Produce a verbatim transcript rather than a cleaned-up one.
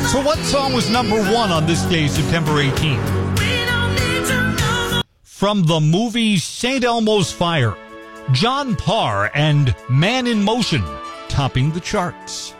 So what song was number one on this day, September eighteenth? From the movie Saint Elmo's Fire, John Parr and Man in Motion topping the charts.